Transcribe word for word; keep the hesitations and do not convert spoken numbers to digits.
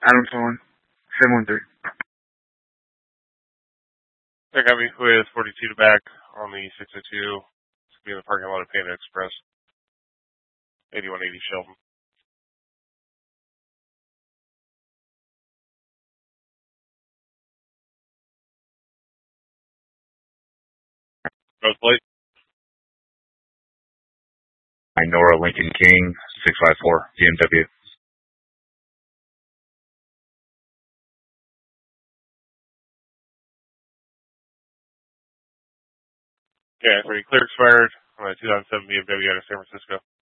Adam Cohen, seven one three. I got me with forty-two to back on the six oh two. It's going to be in the parking lot of Panda Express. eighty-one eighty Shelton. Both plate. Nora Lincoln King, six five four, B M W. Yeah, three. Clear expired on a two thousand seven B M W out of San Francisco.